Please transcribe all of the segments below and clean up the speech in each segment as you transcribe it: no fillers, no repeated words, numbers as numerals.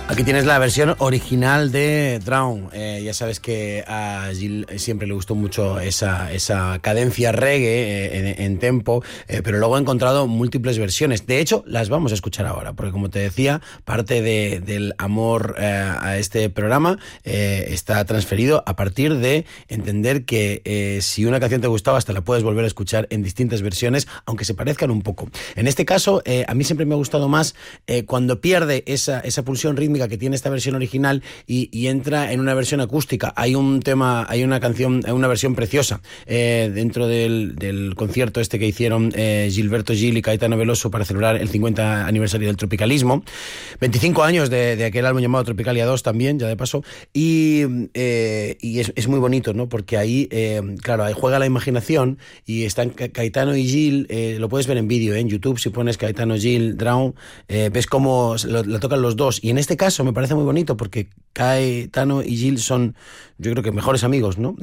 Aquí tienes la versión original de Drown. Ya sabes que a Gil siempre le gustó mucho esa cadencia reggae en tempo, pero luego he encontrado múltiples versiones. De hecho, las vamos a escuchar ahora, porque como te decía, parte del amor a este programa está transferido a partir de entender que si una canción te gustaba, hasta la puedes volver a escuchar en distintas versiones, aunque se parezcan un poco. En este caso, a mí siempre me ha gustado más cuando pierde esa pulsión rítmica que tiene esta versión original y entra en una versión acústica. Hay una canción, una versión preciosa dentro del concierto este que hicieron Gilberto Gil y Caetano Veloso para celebrar el 50 aniversario del tropicalismo. 25 años de aquel álbum llamado Tropicalia 2 también, ya de paso. Y es muy bonito, ¿no? Porque ahí, claro, ahí juega la imaginación y están Caetano y Gil, lo puedes ver en vídeo, en YouTube, si pones Caetano Gil Drown, ves cómo lo tocan los dos. Y en este caso me parece muy bonito porque Caetano y Gil son, yo creo que mejores amigos, ¿no?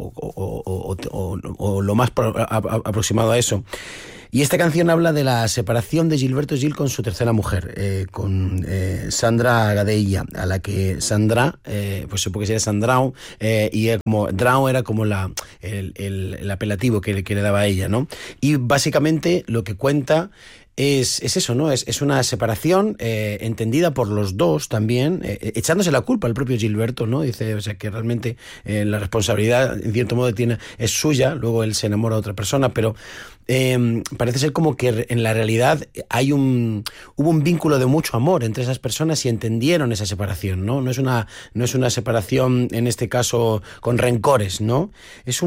O lo más aproximado a eso. Y esta canción habla de la separación de Gilberto Gil con su tercera mujer, con Sandra Gadeilla, a la que Sandra, pues supongo que sería Sandrau, y como Drown era como el apelativo que le daba a ella, ¿no? Y básicamente lo que cuenta es eso, ¿no? Es una separación entendida por los dos también, echándose la culpa al propio Gilberto, ¿no? Dice, o sea, que realmente la responsabilidad, en cierto modo, es suya, luego él se enamora de otra persona, pero parece ser como que en la realidad hubo un vínculo de mucho amor entre esas personas y entendieron esa separación, ¿no? No es una separación, en este caso, con rencores, ¿no? Es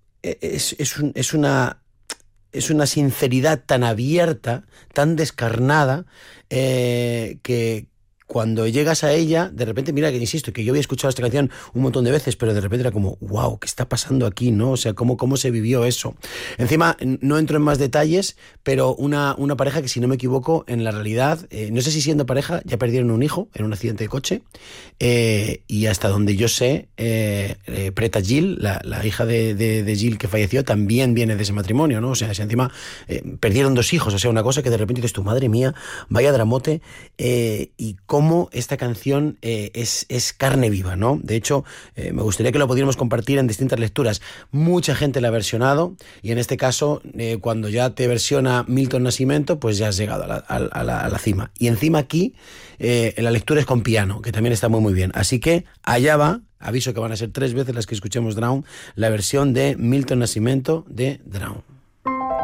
una sinceridad tan abierta, tan descarnada, que cuando llegas a ella, de repente, mira que insisto, que yo había escuchado esta canción un montón de veces, pero de repente era como, wow, ¿qué está pasando aquí? ¿No? O sea, ¿cómo se vivió eso? Encima, no entro en más detalles, pero una pareja que, si no me equivoco, en la realidad, no sé si siendo pareja, ya perdieron un hijo en un accidente de coche, y hasta donde yo sé, Preta Gil, la hija de Gil que falleció, también viene de ese matrimonio, ¿no? O sea, encima perdieron 2 hijos, o sea, una cosa que de repente dices, tu madre mía, vaya dramote, y cómo esta canción es carne viva, ¿no? De hecho, me gustaría que lo pudiéramos compartir en distintas lecturas. Mucha gente la ha versionado y en este caso, cuando ya te versiona Milton Nascimento, pues ya has llegado a la cima. Y encima aquí, la lectura es con piano, que también está muy, muy bien. Así que allá va, aviso que van a ser 3 veces las que escuchemos Drown, la versión de Milton Nascimento de Drown.